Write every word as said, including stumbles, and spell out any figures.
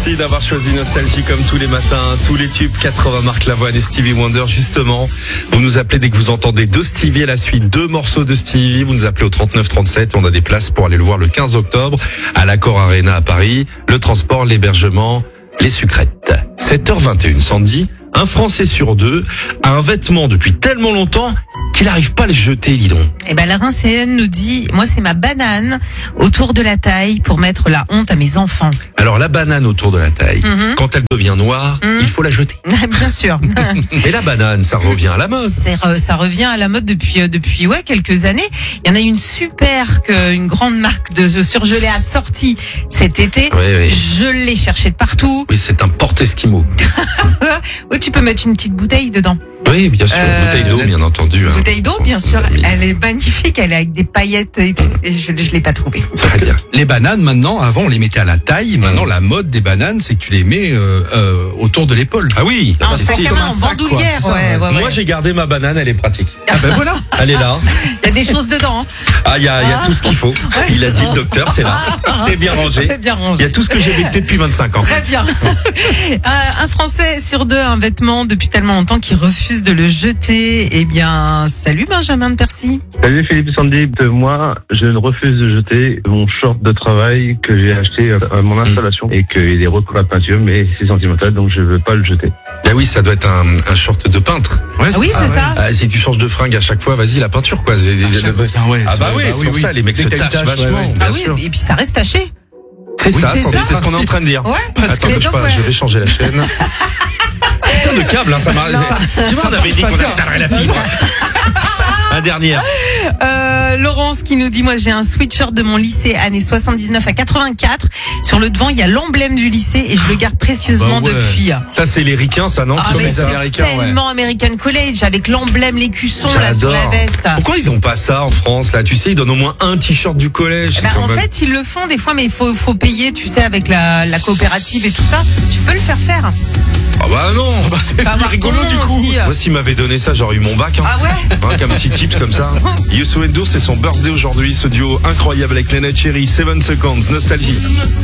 Merci d'avoir choisi Nostalgie comme tous les matins. Tous les tubes quatre-vingts, Marc Lavoine et Stevie Wonder, justement. Vous nous appelez dès que vous entendez deux Stevie à la suite, deux morceaux de Stevie. Vous nous appelez au trente-neuf trente-sept. On a des places pour aller le voir le quinze octobre à l'Accor Arena à Paris. Le transport, l'hébergement, les sucrètes. sept heures vingt et une, Sandy. Un Français sur deux a un vêtement depuis tellement longtemps qu'il n'arrive pas à le jeter, dis donc. Eh ben, la Rincéenne nous dit, moi, c'est ma banane autour de la taille pour mettre la honte à mes enfants. Alors, la banane autour de la taille, mm-hmm. quand elle devient noire, mm-hmm. il faut la jeter. Bien sûr. Et la banane, ça revient à la mode. C'est, ça revient à la mode depuis, depuis, ouais, quelques années. Il y en a une super, que, une grande marque de surgelé a sorti cet été. Oui, oui. Je l'ai cherché de partout. Oui, c'est un porte-esquimau. Oui, tu peux mettre une petite bouteille dedans. Oui, bien sûr, euh, bouteille d'eau, bien entendu. Hein. Bouteille d'eau, bien sûr. Elle est magnifique, elle est avec des paillettes et tout. Et je ne l'ai pas trouvée. Très bien. Les bananes, maintenant, avant, on les mettait à la taille. Maintenant, la mode des bananes, c'est que tu les mets euh, euh, autour de l'épaule. Ah oui, en sac à main, en bandoulière. Ça, ouais, ouais, Moi, ouais. j'ai gardé ma banane, elle est pratique. Ah ben voilà. Elle est là. Il y a des choses dedans. Hein. Ah, il y a, il y a ah. tout ce qu'il faut. Il a dit le docteur, c'est là. C'est bien rangé. C'est bien rangé. Il y a tout ce que j'ai évité depuis vingt-cinq ans. Très bien. Un Français sur deux a un vêtement depuis tellement longtemps qu'il refuse de le jeter. Eh bien, salut Benjamin de Percy. Salut Philippe Sandy. Moi, je ne refuse de jeter mon short de travail que j'ai acheté à mon installation et qu'il est recouvert de peinture, mais c'est sentimental, donc je ne veux pas le jeter. Ah oui, ça doit être un, un short de peintre. Ouais, ah oui, c'est ah, ça. Ah, si tu changes de fringue à chaque fois, vas-y, la peinture, quoi. C'est, ah, chaque... ah, ouais, ah bah oui, c'est oui, pour oui. ça, les mecs se tachent tâche, vachement. Ouais, ouais. Ah oui, sûr. Et puis ça reste taché. C'est oui, ça, c'est, ça. c'est ce qu'on est en train de dire. Ouais, Attends, donc, je, pas, ouais. je vais changer la chaîne. Putain de câble, hein, ça m'a... Tu vois, on avait dit qu'on installerait la fibre. Un dernier. Euh, Laurence qui nous dit, moi j'ai un sweatshirt de mon lycée années soixante-dix-neuf à quatre-vingt-quatre. Sur le devant il y a l'emblème du lycée et je le garde précieusement bah ouais. depuis. Ça c'est les ricains, ça non? Ah mais c'est Américains, tellement ouais. American College avec l'emblème, l'écusson là sur la veste. Pourquoi ils ont pas ça en France là? Tu sais, ils donnent au moins un t-shirt du collège. Bah, en même... fait ils le font des fois, mais il faut, faut payer, tu sais, avec la, la coopérative et tout ça. Tu peux le faire faire. Ah bah non, bah, c'est pas rigolo du coup. Aussi. Moi s'il m'avait donné ça, j'aurais eu mon bac. Hein. Ah ouais. Hein, comme petit tips comme ça. Youssou N'Dour, c'est son birthday aujourd'hui, ce duo incroyable avec Neneh Cherry, Seven Seconds, Nostalgie.